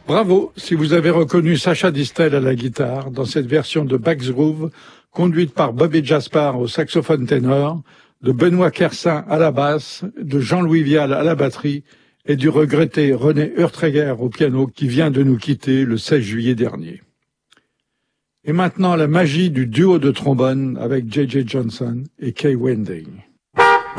Bravo si vous avez reconnu Sacha Distel à la guitare dans cette version de Bax Groove conduite par Bobby Jaspar au saxophone ténor, de Benoît Kersin à la basse, de Jean-Louis Vial à la batterie et du regretté René Urtreger au piano qui vient de nous quitter le 16 juillet dernier. Et maintenant la magie du duo de trombone avec J.J. Johnson et Kay Wending.